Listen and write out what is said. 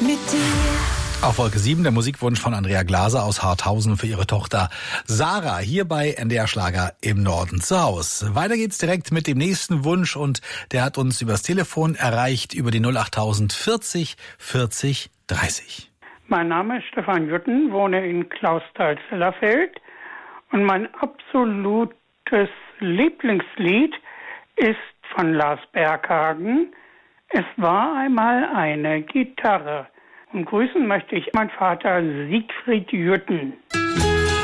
mit dir. Auf Wolke 7 der Musikwunsch von Andrea Glaser aus Harthausen für ihre Tochter Sarah hier bei NDR Schlager im Norden zu Haus. Weiter geht's direkt mit dem nächsten Wunsch und der hat uns übers Telefon erreicht über die 08000 40 40 30. Mein Name ist Stefan Jütten, wohne in Clausthal-Zellerfeld und mein absolutes Lieblingslied ist von Lars Berghagen. Es war einmal eine Gitarre. Und grüßen möchte ich meinen Vater Siegfried Jütten.